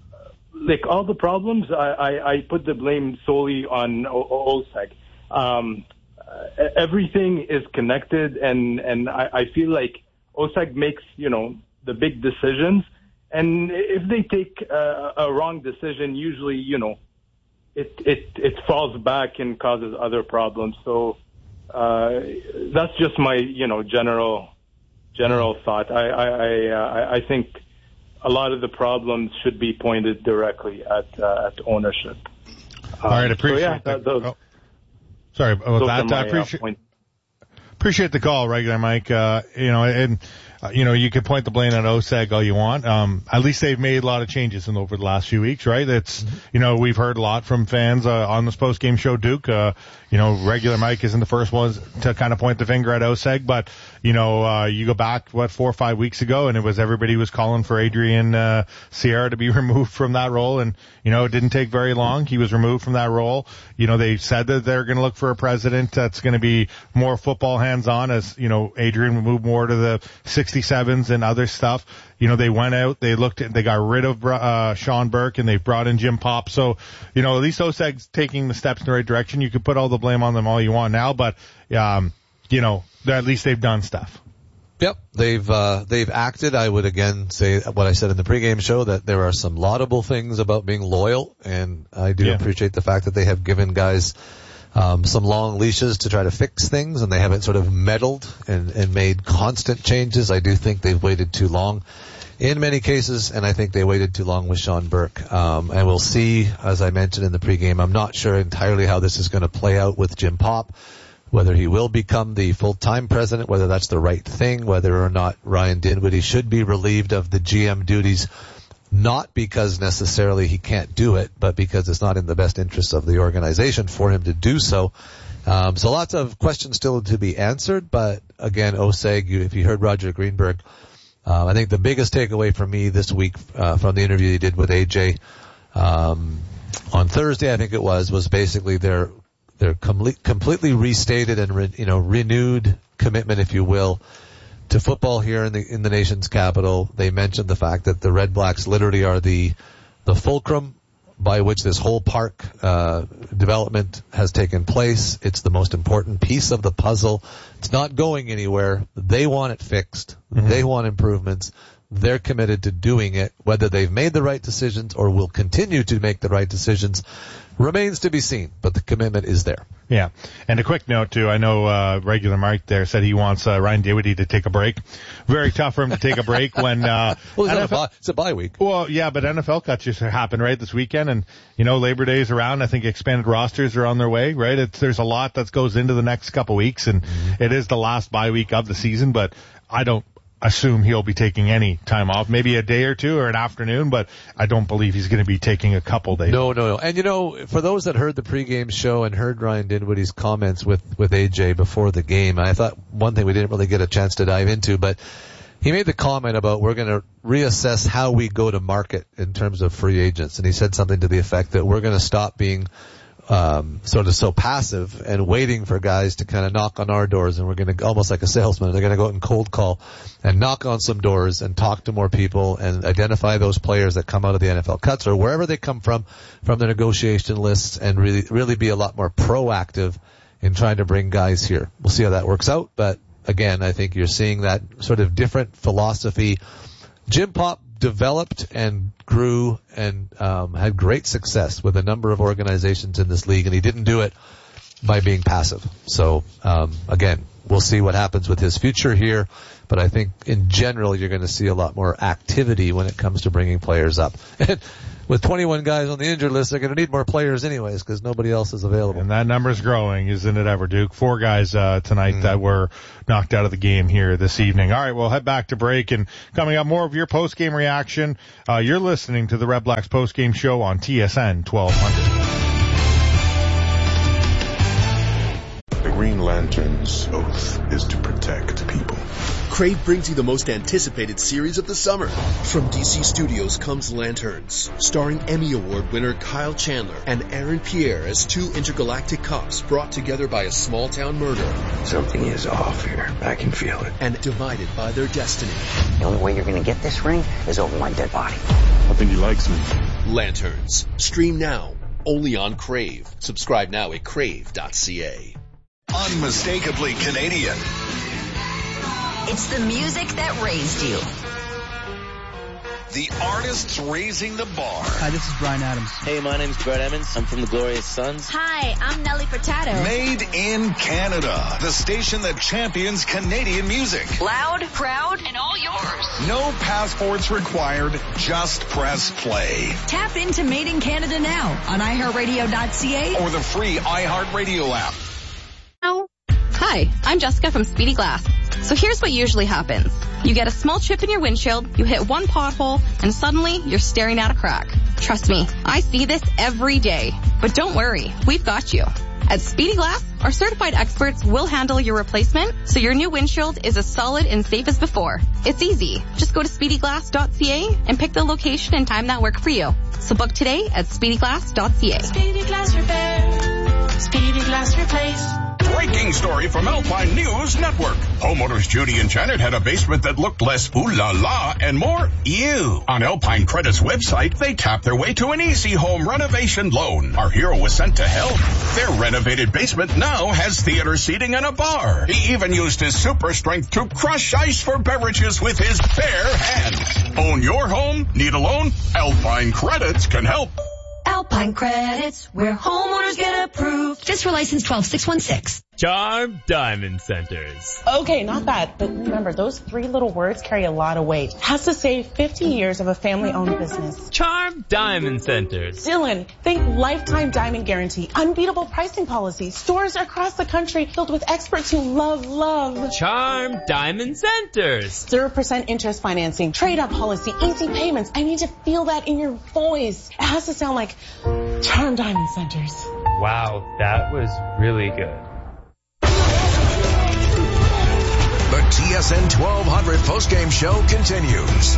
like, all the problems, I, I, I put the blame solely on o- O S E G. Um, everything is connected, and, and I, I feel like O S E G makes, you know, the big decisions, and if they take a, a wrong decision, usually, you know, it, it, it falls back and causes other problems. So uh, that's just my, you know, general general thought. I, I, I, uh, I think a lot of the problems should be pointed directly at uh, at ownership. Um, All right, appreciate so yeah, that. those, oh. Sorry about that. My, I appreciate uh, appreciate the call, regular Mike. Uh, you know, and uh, you know, you can point the blame at O S E G all you want. Um, at least they've made a lot of changes in over the last few weeks, right? It's mm-hmm. you know, we've heard a lot from fans uh, on this post game show. Duke, uh, you know, regular Mike isn't the first one to kind of point the finger at O S E G, but you know, uh, you go back, what, four or five weeks ago, and it was everybody was calling for Adrian uh, Sierra to be removed from that role, and, you know, it didn't take very long. He was removed from that role. You know, they said that they're going to look for a president that's going to be more football hands-on as, you know, Adrian would move more to the sixty-sevens and other stuff. You know, they went out, they looked at, they got rid of uh, Sean Burke, and they brought in Jim Popp. So, you know, at least O S E G's taking the steps in the right direction. You could put all the blame on them all you want now, but, um, you know, at least they've done stuff. Yep, they've uh, they've acted. I would again say what I said in the pregame show, that there are some laudable things about being loyal, and I do yeah. appreciate the fact that they have given guys um, some long leashes to try to fix things, and they haven't sort of meddled and, and made constant changes. I do think they've waited too long in many cases, and I think they waited too long with Sean Burke. Um, and we'll see, as I mentioned in the pregame, I'm not sure entirely how this is going to play out with Jim Popp, whether he will become the full-time president, whether that's the right thing, whether or not Ryan Dinwiddie should be relieved of the G M duties, not because necessarily he can't do it, but because it's not in the best interest of the organization for him to do so. Um, so lots of questions still to be answered, but again, O S E G, if you heard Roger Greenberg, uh, I think the biggest takeaway for me this week uh, from the interview he did with A J um, on Thursday, I think it was, was basically their Their complete, completely restated and re, you know renewed commitment, if you will, to football here in the in the nation's capital. They mentioned the fact that the Red Blacks literally are the the fulcrum by which this whole park uh, development has taken place. It's the most important piece of the puzzle. It's not going anywhere. They want it fixed. Mm-hmm. They want improvements. they're committed to doing it. Whether they've made the right decisions or will continue to make the right decisions remains to be seen, but the commitment is there. Yeah. And a quick note, too. I know uh regular Mark there said he wants uh, Ryan Dinwiddie to take a break. Very tough for him to take a break when uh well, it's, N F L, a bye, it's a bye week. Well, yeah, but N F L cuts just happened right this weekend, and, you know, Labor Day is around. I think expanded rosters are on their way, right? It's, there's a lot that goes into the next couple weeks, and mm-hmm. it is the last bye week of the season, but I don't assume he'll be taking any time off, maybe a day or two or an afternoon, but I don't believe he's going to be taking a couple days. No, no, no. And you know, for those that heard the pregame show and heard Ryan Dinwiddie's comments with, with A J before the game, I thought one thing we didn't really get a chance to dive into, but he made the comment about we're going to reassess how we go to market in terms of free agents. And he said something to the effect that we're going to stop being Um, sort of so passive and waiting for guys to kind of knock on our doors, and we're going to, almost like a salesman, they're going to go out and cold call and knock on some doors and talk to more people and identify those players that come out of the N F L cuts or wherever they come from, from the negotiation lists, and really, really be a lot more proactive in trying to bring guys here. We'll see how that works out, but again, I think you're seeing that sort of different philosophy. Jim Pop developed and grew and um, had great success with a number of organizations in this league, and he didn't do it by being passive. So, um, again, we'll see what happens with his future here, but I think in general you're going to see a lot more activity when it comes to bringing players up. And with twenty-one guys on the injured list, they're going to need more players anyways because nobody else is available. And that number's growing, isn't it ever, Duke? Four guys uh, tonight mm. that were knocked out of the game here this evening. All right, we'll head back to break, and coming up, more of your post-game reaction. Uh, you're listening to the Red Blacks post-game show on T S N twelve hundred. The Green Lantern's oath is to protect people. Crave brings you the most anticipated series of the summer. From D C Studios comes Lanterns, starring Emmy Award winner Kyle Chandler and Aaron Pierre as two intergalactic cops brought together by a small-town murder. Something is off here. I can feel it. And divided by their destiny. The only way you're going to get this ring is over my dead body. I think he likes me. Lanterns. Stream now. Only on Crave. Subscribe now at crave dot c a. Unmistakably Canadian. It's the music that raised you. The artists raising the bar. Hi, this is Bryan Adams. Hey, my name's Brett Emmons. I'm from the Glorious Sons. Hi, I'm Nelly Furtado. Made in Canada. The station that champions Canadian music. Loud, proud, and all yours. No passports required. Just press play. Tap into Made in Canada now on i heart radio dot c a or the free iHeartRadio app. Hi, I'm Jessica from Speedy Glass. So here's what usually happens. You get a small chip in your windshield, you hit one pothole, and suddenly you're staring at a crack. Trust me, I see this every day. But don't worry, we've got you. At Speedy Glass, our certified experts will handle your replacement so your new windshield is as solid and safe as before. It's easy. Just go to speedy glass dot c a and pick the location and time that work for you. So book today at speedy glass dot c a. Speedy Glass Repair. Speedy Glass Replace. Breaking story from Alpine News Network. Homeowners Judy and Janet had a basement that looked less ooh la la and more ew. On Alpine Credit's website, they tapped their way to an easy home renovation loan. Our hero was sent to help. Their renovated basement now has theater seating and a bar. He even used his super strength to crush ice for beverages with his bare hands. Own your home? Need a loan? Alpine Credits can help. Alpine Credits, where homeowners get approved. Just for license twelve six one six. Charm Diamond Centers. Okay, not bad, but remember, those three little words carry a lot of weight. Has to say fifty years of a family-owned business. Charm Diamond Centers. Dylan, think lifetime diamond guarantee, unbeatable pricing policy, stores across the country filled with experts who love, love. Charm Diamond Centers. zero percent interest financing, trade-up policy, easy payments. I need to feel that in your voice. It has to sound like Charm Diamond Centers. Wow, that was really good. The T S N twelve hundred postgame show continues.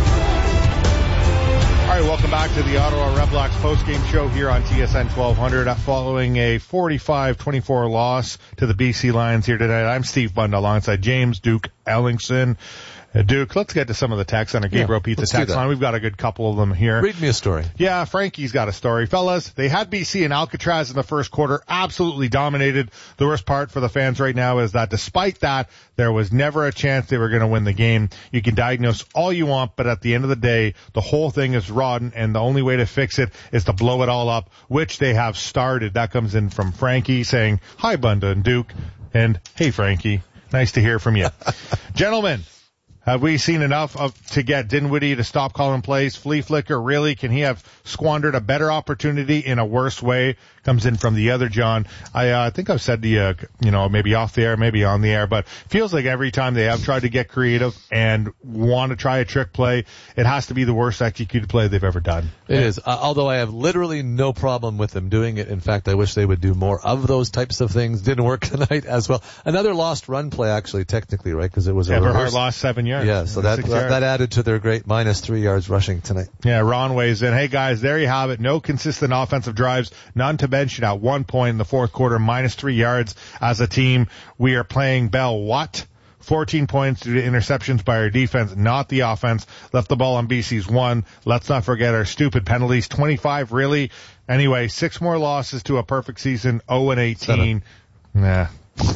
All right, welcome back to the Ottawa Redblacks postgame show here on T S N twelve hundred. Following a forty-five twenty-four loss to the B C Lions here tonight, I'm Steve Bunda alongside James Duke Ellingson. Uh, Duke, let's get to some of the texts on our Gabriel Yeah, Pizza let's do text that. line. We've got a good couple of them here. Read me a story. Yeah, Frankie's got a story. Fellas, they had B C and Alcatraz in the first quarter, absolutely dominated. The worst part for the fans right now is that despite that, there was never a chance they were going to win the game. You can diagnose all you want, but at the end of the day, the whole thing is rotten, and the only way to fix it is to blow it all up, which they have started. That comes in from Frankie saying, hi, Bunda and Duke, and hey, Frankie, nice to hear from you. Gentlemen, have we seen enough of to get Dinwiddie to stop calling plays? Flea Flicker, really? Can he have squandered a better opportunity in a worse way? Comes in from the other John. I uh, think I've said to you, you know, maybe off the air, maybe on the air, but feels like every time they have tried to get creative and want to try a trick play, it has to be the worst executed play they've ever done. It is. Uh, although I have literally no problem with them doing it. In fact, I wish they would do more of those types of things. Didn't work tonight as well. Another lost run play, actually, technically, right? Because it was a Everhart reverse. lost seven yards. Yeah, so that, that that added to their great minus three yards rushing tonight. Yeah, Ron weighs in. Hey, guys, there you have it. No consistent offensive drives, none to mention at one point in the fourth quarter, minus three yards as a team. We are playing Bell what? fourteen points due to interceptions by our defense, not the offense. Left the ball on B C's one. Let's not forget our stupid penalties. twenty-five, really? Anyway, six more losses to a perfect season, oh and eighteen. Nah.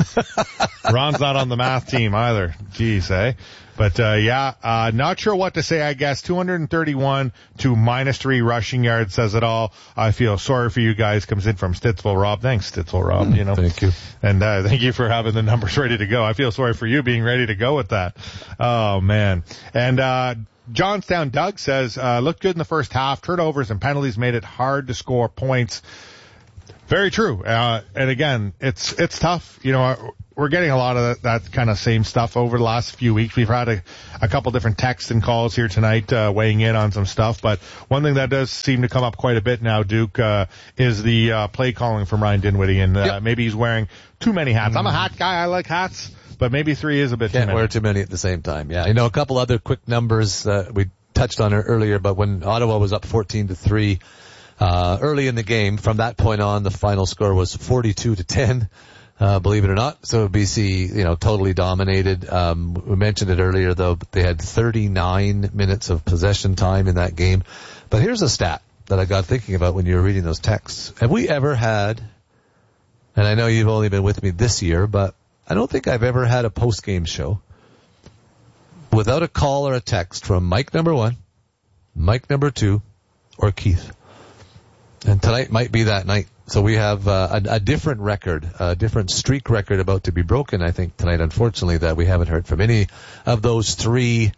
Ron's not on the math team either. Jeez, eh? But, uh, yeah, uh, not sure what to say, I guess. two hundred thirty-one to minus three rushing yards says it all. I feel sorry for you guys. Comes in from Stittsville Rob. Thanks, Stittsville Rob, Mm, you know. Thank you. And, uh, thank you for having the numbers ready to go. I feel sorry for you being ready to go with that. Oh, man. And, uh, Johnstown Doug says, uh, looked good in the first half. Turnovers and penalties made it hard to score points. Very true. Uh, and again, it's, it's tough. You know, we're getting a lot of that, that kind of same stuff over the last few weeks. We've had a, a couple different texts and calls here tonight, uh, weighing in on some stuff. But one thing that does seem to come up quite a bit now, Duke, uh, is the, uh, play calling from Ryan Dinwiddie. And, uh, yep. maybe he's wearing too many hats. I'm a hat guy. I like hats. But maybe three is a bit Can't too many. wear too many at the same time. Yeah. You know, a couple other quick numbers, uh, we touched on it earlier, but when Ottawa was up fourteen to three, uh, early in the game, from that point on, the final score was forty-two to ten. Uh, believe it or not. So B C, you know, totally dominated. Um, we mentioned it earlier though, but they had thirty-nine minutes of possession time in that game. But here's a stat that I got thinking about when you were reading those texts. Have we ever had, and I know you've only been with me this year, but I don't think I've ever had a post-game show without a call or a text from Mike number one, Mike number two, or Keith. And tonight might be that night. So we have uh, a, a different record, a different streak record about to be broken, I think, tonight, unfortunately, that we haven't heard from any of those three.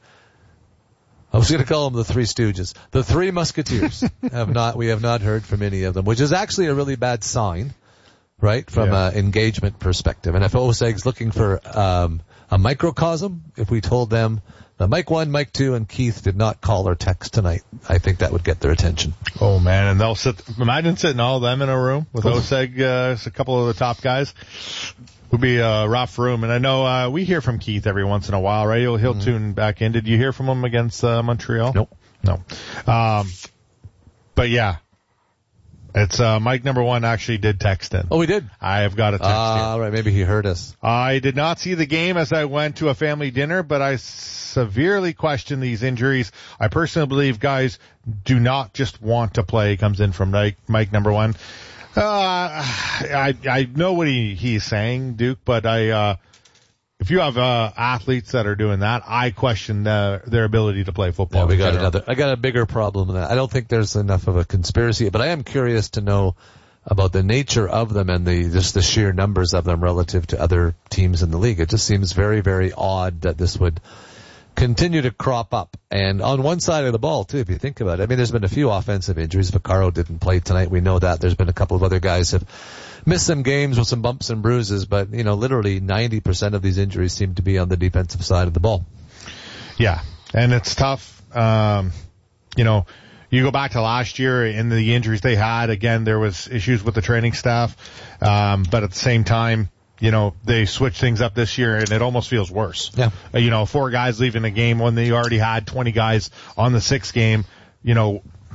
I was going to call them the Three Stooges. The Three Musketeers have not, we have not heard from any of them, which is actually a really bad sign, right, from Yeah. an engagement perspective. And if O S E G's looking for um, a microcosm, if we told them that Mike one, Mike two, and Keith did not call or text tonight, I think that would get their attention. Oh, man. And they'll sit, imagine sitting all of them in a room with O S E G, uh, a couple of the top guys. Would be a rough room. And I know, uh, we hear from Keith every once in a while, right? He'll, he'll mm-hmm. tune back in. Did you hear from him against, uh, Montreal? Nope. No. Um, but yeah. It's, uh, Mike number one actually did text in. Oh, we did? I have got a text Ah, here. all right. Maybe he heard us. I did not see the game as I went to a family dinner, but I severely question these injuries. I personally believe guys do not just want to play. Comes in from Mike, Mike number one. Uh, I, I know what he, he's saying, Duke, but I, uh, if you have, uh, athletes that are doing that, I question uh, their ability to play football. Yeah, we in got general. another, I got a bigger problem than that. I don't think there's enough of a conspiracy, but I am curious to know about the nature of them and the, just the sheer numbers of them relative to other teams in the league. It just seems very, very odd that this would continue to crop up. And on one side of the ball, too, if you think about it, I mean, there's been a few offensive injuries. Vaccaro didn't play tonight. We know that. There's been a couple of other guys have missed some games with some bumps and bruises, but, you know, literally ninety percent of these injuries seem to be on the defensive side of the ball. Yeah, and it's tough. Um, you know, you go back to last year and the injuries they had. Again, there was issues with the training staff, um, but at the same time, you know, they switched things up this year, and it almost feels worse. Yeah. Uh, you know, four guys leaving the game when they already had twenty guys on the sixth game. You know,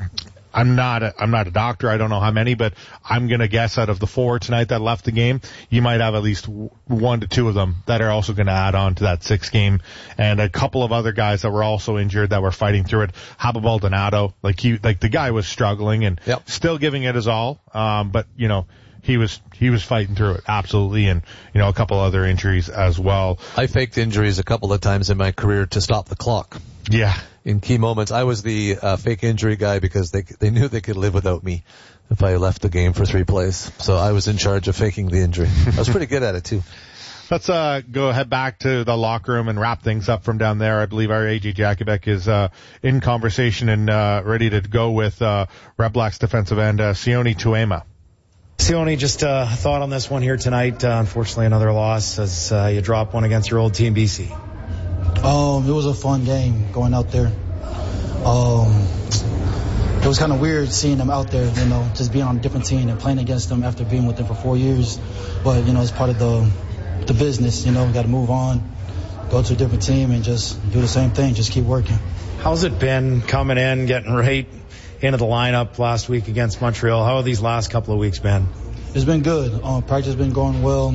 I'm not a, I'm not a doctor. I don't know how many, but I'm going to guess out of the four tonight that left the game, you might have at least one to two of them that are also going to add on to that six game. And a couple of other guys that were also injured that were fighting through it. Habib Baldonado, like he, like the guy was struggling and yep. still giving it his all. Um, but you know, he was, he was fighting through it. Absolutely. And, you know, a couple other injuries as well. I faked injuries a couple of times in my career to stop the clock. Yeah. In key moments, I was the uh, fake injury guy because they they knew they could live without me if I left the game for three plays. So I was in charge of faking the injury. I was pretty good at it too. Let's uh go head back to the locker room and wrap things up from down there. I believe our A J Jakubek is uh in conversation and uh ready to go with uh Red Blacks defensive end uh, Sione Tuema. Sione, just a uh, thought on this one here tonight. Uh, unfortunately, another loss as uh, you drop one against your old team, B C. Um, it was a fun game going out there. Um, it was kind of weird seeing them out there, you know, just being on a different team and playing against them after being with them for four years. But, you know, it's part of the the business, you know, we got to move on, go to a different team and just do the same thing, just keep working. How's it been coming in, getting right into the lineup last week against Montreal? How have these last couple of weeks been? It's been good. Um, practice has been going well.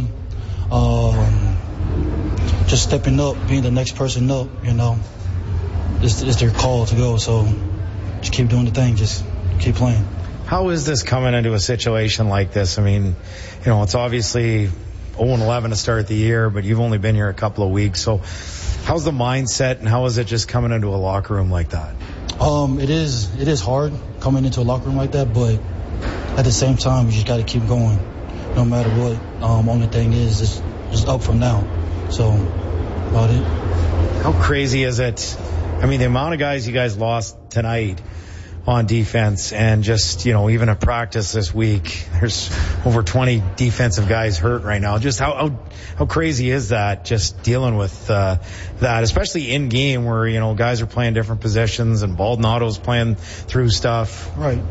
Um, just stepping up, being the next person up, you know. It's, it's their call to go, so just keep doing the thing, just keep playing. How is this coming into a situation like this? I mean, you know, it's obviously oh and eleven to start the year, but you've only been here a couple of weeks. So how's the mindset and how is it just coming into a locker room like that? Um, it is, it is hard coming into a locker room like that, but at the same time, you just got to keep going no matter what. Um, only thing is, it's, it's up from now. So, about it. How crazy is it? I mean, the amount of guys you guys lost tonight on defense and just, you know, even at practice this week, there's over twenty defensive guys hurt right now. Just how, how, how crazy is that, just dealing with, uh, that, especially in game where, you know, guys are playing different positions and Baldonado's playing through stuff. Right.